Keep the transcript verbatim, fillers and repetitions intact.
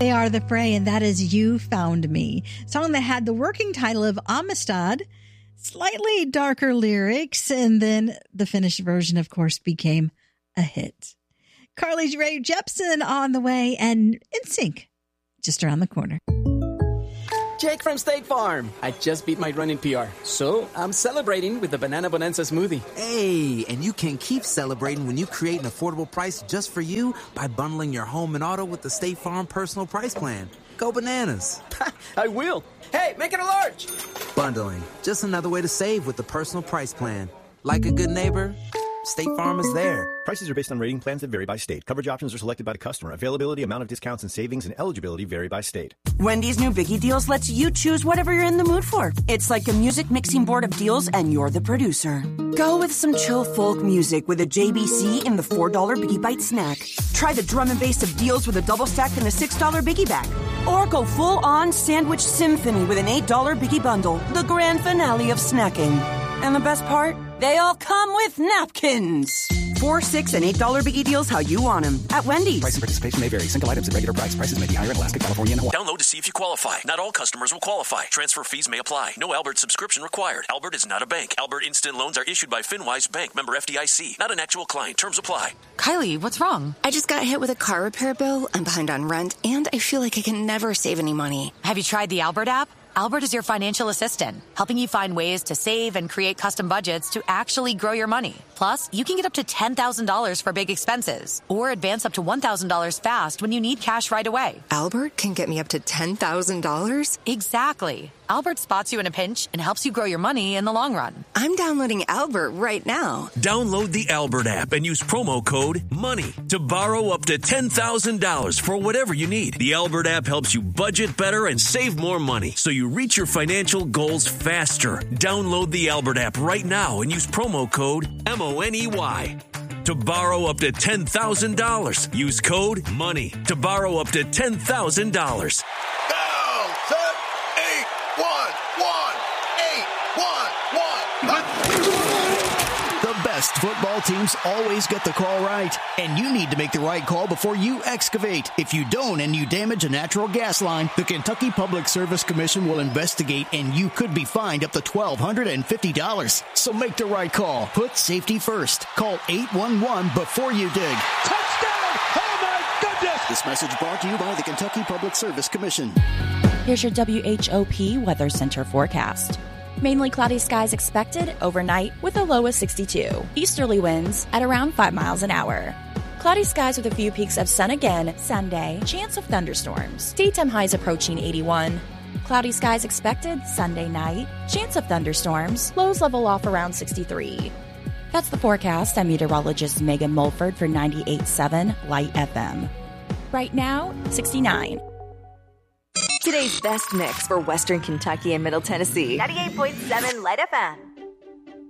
They are The Fray, and that is You Found Me. A song that had the working title of Amistad, slightly darker lyrics, and then the finished version, of course, became a hit. Carly Rae Jepsen on the way, and N Sync just around the corner. Jake from State Farm. I just beat my running P R, so I'm celebrating with the Banana Bonanza smoothie. Hey, and you can keep celebrating when you create an affordable price just for you by bundling your home and auto with the State Farm Personal Price Plan. Go bananas. I will. Hey, make it a large. Bundling, just another way to save with the Personal Price Plan. Like a good neighbor, State Farm is there. Prices are based on rating plans that vary by state. Coverage options are selected by the customer. Availability, amount of discounts and savings, and eligibility vary by state. Wendy's new Biggie Deals lets you choose whatever you're in the mood for. It's like a music mixing board of deals, and you're the producer. Go with some chill folk music with a J B C in the four dollar Biggie Bite snack. Try the drum and bass of deals with a double stack and a six dollar Biggie bag. Or go full-on sandwich symphony with an eight dollar Biggie bundle, the grand finale of snacking. And the best part? They all come with napkins. Four, six, and eight dollar Biggie Deals how you want them at Wendy's. Price and participation may vary. Single items at regular price. Prices may be higher in Alaska, California, and Hawaii. Download to see if you qualify. Not all customers will qualify. Transfer fees may apply. No Albert subscription required. Albert is not a bank. Albert Instant Loans are issued by FinWise Bank, member F D I C. Not an actual client. Terms apply. Kylie, what's wrong? I just got hit with a car repair bill. I'm behind on rent, and I feel like I can never save any money. Have you tried the Albert app? Albert is your financial assistant, helping you find ways to save and create custom budgets to actually grow your money. Plus, you can get up to ten thousand dollars for big expenses or advance up to one thousand dollars fast when you need cash right away. Albert can get me up to ten thousand dollars? Exactly. Albert spots you in a pinch and helps you grow your money in the long run. I'm downloading Albert right now. Download the Albert app and use promo code MONEY to borrow up to ten thousand dollars for whatever you need. The Albert app helps you budget better and save more money so you reach your financial goals faster. Download the Albert app right now and use promo code M O N E Y. To borrow up to ten thousand dollars, use code MONEY to borrow up to ten thousand dollars. Down, set, eight, one, one, eight, one, one. The best football teams always get the call right, and you need to make the right call before you excavate. If you don't and you damage a natural gas line, the Kentucky Public Service Commission will investigate, and you could be fined up to twelve hundred fifty dollars. So make the right call. Put safety first. Call eight one one before you dig. Touchdown! Oh my goodness! This message brought to you by the Kentucky Public Service Commission. Here's your W H O P Weather Center forecast. Mainly cloudy skies expected overnight with a low of sixty-two. Easterly winds at around five miles an hour. Cloudy skies with a few peaks of sun again Sunday. Chance of thunderstorms. Daytime highs approaching eighty-one. Cloudy skies expected Sunday night. Chance of thunderstorms. Lows level off around sixty-three. That's the forecast. I'm meteorologist Megan Mulford for ninety-eight point seven Light F M. Right now, sixty-nine. Today's best mix for Western Kentucky and Middle Tennessee. ninety-eight point seven Light F M.